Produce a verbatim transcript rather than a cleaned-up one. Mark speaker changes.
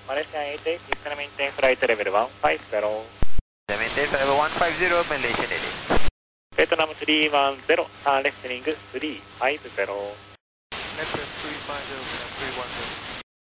Speaker 1: Malaysia eight eight, is going to maintain flight level one five zero.
Speaker 2: Maintain flight level one five zero, Malaysia eight eight.
Speaker 1: Vietnam three one zero, turn left heading three five zero.
Speaker 3: Left three five zero, three one zero.